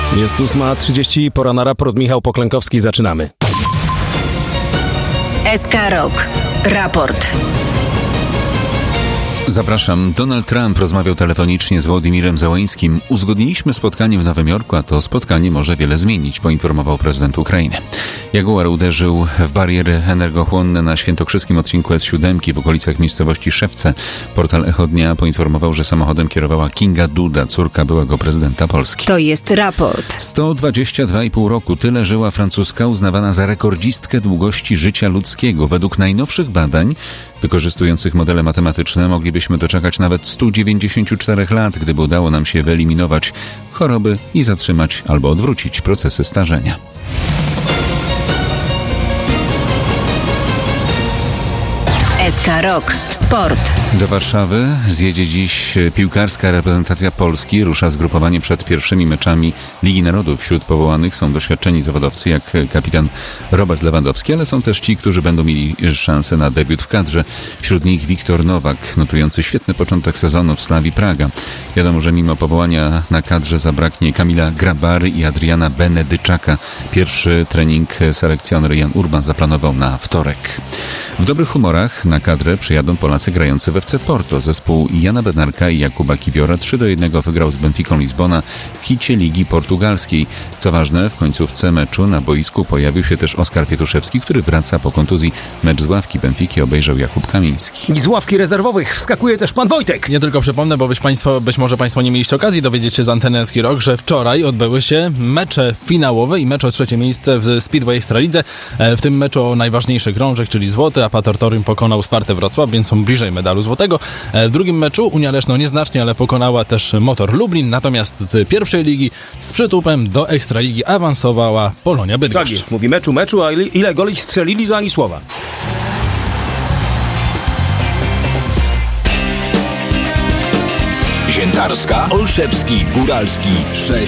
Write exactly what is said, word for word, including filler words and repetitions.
Jest ósma trzydzieści, pora na raport. Michał Poklękowski, zaczynamy. S K Rock. Raport. Zapraszam. Donald Trump rozmawiał telefonicznie z Wołodymirem Zełeńskim. Uzgodniliśmy spotkanie w Nowym Jorku, a to spotkanie może wiele zmienić, poinformował prezydent Ukrainy. Jaguar uderzył w bariery energochłonne na świętokrzyskim odcinku S siedem w okolicach miejscowości Szewce. Portal Echo Dnia poinformował, że samochodem kierowała Kinga Duda, córka byłego prezydenta Polski. To jest raport. sto dwadzieścia dwa i pół roku. Tyle żyła francuska uznawana za rekordzistkę długości życia ludzkiego. Według najnowszych badań wykorzystujących modele matematyczne moglibyśmy doczekać nawet stu dziewięćdziesięciu czterech lat, gdyby udało nam się wyeliminować choroby i zatrzymać albo odwrócić procesy starzenia. S K Rock. Sport. Do Warszawy zjedzie dziś piłkarska reprezentacja Polski. Rusza zgrupowanie przed pierwszymi meczami Ligi Narodów. Wśród powołanych są doświadczeni zawodowcy jak kapitan Robert Lewandowski, ale są też ci, którzy będą mieli szansę na debiut w kadrze. Wśród nich Wiktor Nowak, notujący świetny początek sezonu w Slavii Praga. Wiadomo, że mimo powołania na kadrze zabraknie Kamila Grabary i Adriana Benedyczaka. Pierwszy trening selekcjoner Jan Urban zaplanował na wtorek. W dobrych humorach na kadrę przyjadą Polacy grający w F C Porto. Zespół Jana Bednarka i Jakuba Kiwiora trzy do jednego wygrał z Benficą Lizbona w hicie Ligi Portugalskiej. Co ważne, w końcówce meczu na boisku pojawił się też Oskar Pietuszewski, który wraca po kontuzji. Mecz z ławki Benfiki obejrzał Jakub Kamiński. I z ławki rezerwowych wskakuje też pan Wojtek. Nie tylko przypomnę, bo być, państwo, być może Państwo nie mieliście okazji dowiedzieć się z anteny S K Rock, że wczoraj odbyły się mecze finałowe i mecz o trzecie miejsce w Speedway Ekstralidze. W tym meczu o najważniejszy krążek, czyli złoty, a Patortorium pokonał Spartę Wrocław, więc są bliżej medalu złotego. W drugim meczu Unia Leszno nieznacznie, ale pokonała też Motor Lublin, natomiast z pierwszej ligi z przytupem do Ekstraligi awansowała Polonia Bydgoszcz. Tak jest, mówi meczu, meczu, a ile, ile goli strzelili, to ani słowa. Ziętarska, Olszewski, Góralski, sześć.